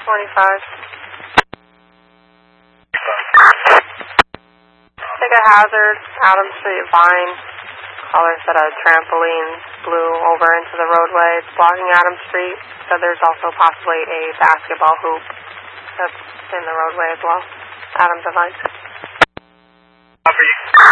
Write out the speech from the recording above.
Ticket hazard, Adams Street, Vine. Caller said a trampoline blew over into the roadway. It's blocking Adams Street. So there's also possibly a basketball hoop that's in the roadway as well. Adams and Vine.